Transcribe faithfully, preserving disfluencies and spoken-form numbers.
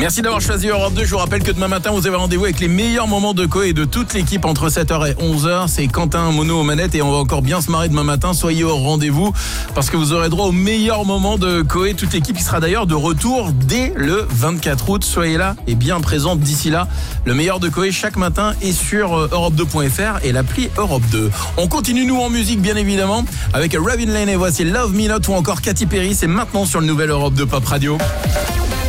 Merci d'avoir choisi Europe deux. Je vous rappelle que demain matin, vous avez rendez-vous avec les meilleurs moments de Coé de toute l'équipe entre sept heures et onze heures. C'est Quentin Monod aux manettes et on va encore bien se marrer demain matin. Soyez au rendez-vous parce que vous aurez droit aux meilleurs moments de Coé. Toute l'équipe qui sera d'ailleurs de retour dès le vingt-quatre août. Soyez là et bien présente d'ici là. Le meilleur de Coé chaque matin est sur Europe deux point F R et l'appli Europe deux. On continue nous en musique bien évidemment avec Ravin Lane et voici Love Me Not ou encore Katy Perry. C'est maintenant sur le nouvel Europe deux Pop Radio.